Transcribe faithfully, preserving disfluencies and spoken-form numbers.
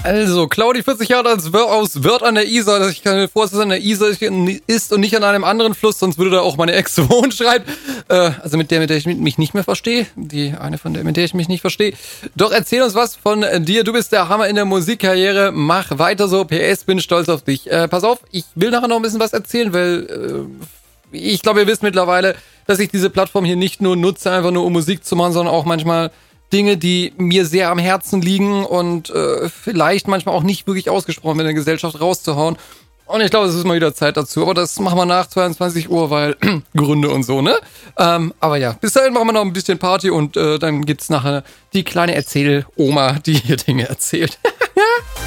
Also, Claudi, vierzig Jahre alt, aus Wörth an der Isar. Ich kann mir vorstellen, dass es an der Isar ist und nicht an einem anderen Fluss, sonst würde da auch meine Ex wohnen, schreibt. Äh, also mit der, mit der ich mich nicht mehr verstehe. Die eine von der, mit der ich mich nicht verstehe. Doch erzähl uns was von dir. Du bist der Hammer in der Musikkarriere. Mach weiter so. P S, bin stolz auf dich. Äh, pass auf, ich will nachher noch ein bisschen was erzählen, weil äh, ich glaube, ihr wisst mittlerweile, dass ich diese Plattform hier nicht nur nutze, einfach nur um Musik zu machen, sondern auch manchmal Dinge, die mir sehr am Herzen liegen und äh, vielleicht manchmal auch nicht wirklich ausgesprochen werden, in der Gesellschaft rauszuhauen. Und ich glaube, es ist mal wieder Zeit dazu. Aber das machen wir nach zweiundzwanzig Uhr, weil Gründe und so, ne? Ähm, aber ja, bis dahin machen wir noch ein bisschen Party und äh, dann gibt's nachher die kleine Erzähl-Oma, die hier Dinge erzählt.